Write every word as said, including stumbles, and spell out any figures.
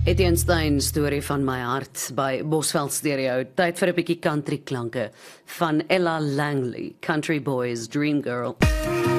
Etienne Stein, storie van my hart by Bosveld Stereo. Tyd vir 'n bietjie country klanke van Ella Langley, Country Boys Dream Girl.